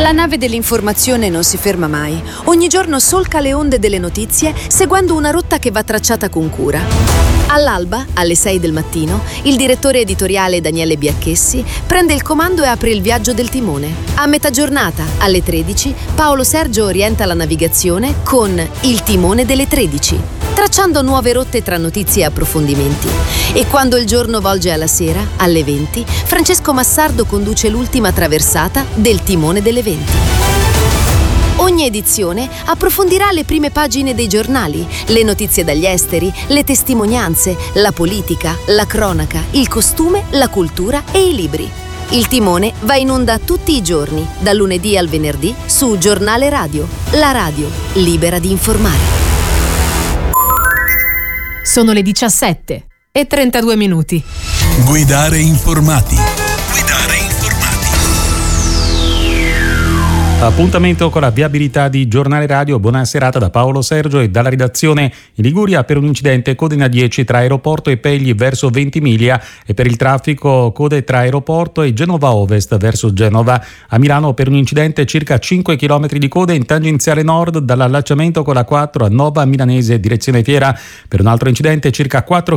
La nave dell'informazione non si ferma mai. Ogni giorno solca le onde delle notizie, seguendo una rotta che va tracciata con cura. All'alba, alle 6 del mattino, il direttore editoriale Daniele Biacchessi prende il comando e apre il viaggio del timone. A metà giornata, alle 13, Paolo Sergio orienta la navigazione con Il timone delle 13, tracciando nuove rotte tra notizie e approfondimenti. E quando il giorno volge alla sera, alle 20, Francesco Massardo conduce l'ultima traversata del timone delle 20. Ogni edizione approfondirà le prime pagine dei giornali, le notizie dagli esteri, le testimonianze, la politica, la cronaca, il costume, la cultura e i libri. Il timone va in onda tutti i giorni, dal lunedì al venerdì, su Giornale Radio, la radio libera di informare. Sono le 17:32. Guidare informati. Appuntamento con la viabilità di Giornale Radio. Buona serata da Paolo Sergio e dalla redazione. In Liguria per un incidente code in A10 tra aeroporto e Pegli verso Ventimiglia, e per il traffico code tra aeroporto e Genova Ovest verso Genova. A Milano per un incidente circa 5 km di code in tangenziale nord dall'allacciamento con la 4 a Nova Milanese direzione Fiera. Per un altro incidente circa 4